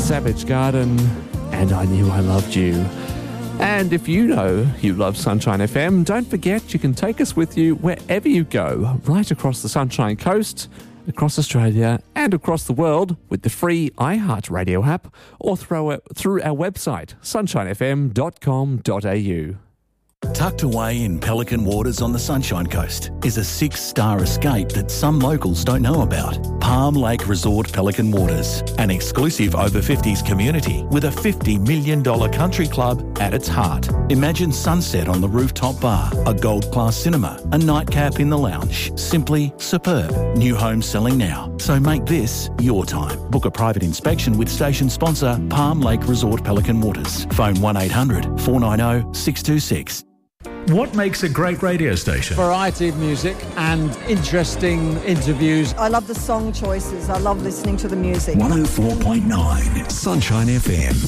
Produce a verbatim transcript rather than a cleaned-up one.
Savage Garden, and I Knew I Loved You. And if you know you love Sunshine F M, don't forget you can take us with you wherever you go, right across the Sunshine Coast, across Australia and across the world with the free iHeartRadio app or through our, through our website, sunshine f m dot com dot a u. Tucked away in Pelican waters on the Sunshine Coast is a six-star escape that some locals don't know about. Palm Lake Resort Pelican Waters, an exclusive over fifties community with a fifty million dollars country club at its heart. Imagine sunset on the rooftop bar, a gold-class cinema, a nightcap in the lounge. Simply superb. New homes selling now, so make this your time. Book a private inspection with station sponsor Palm Lake Resort Pelican Waters. Phone one eight hundred four nine zero six two six. What makes a great radio station? Variety of music and interesting interviews. I love the song choices. I love listening to the music. one oh four point nine Sunshine F M.